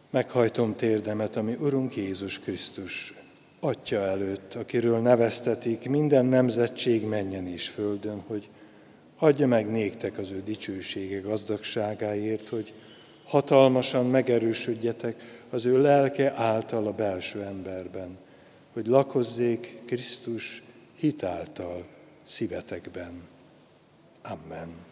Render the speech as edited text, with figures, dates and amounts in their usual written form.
Meghajtom térdemet, ami Urunk Jézus Krisztus, Atya előtt, akiről neveztetik minden nemzetség mennyen és földön, hogy adja meg néktek az ő dicsősége gazdagságáért, hogy hatalmasan megerősödjetek az ő lelke által a belső emberben, hogy lakozzék Krisztus hit által szívetekben. Amen.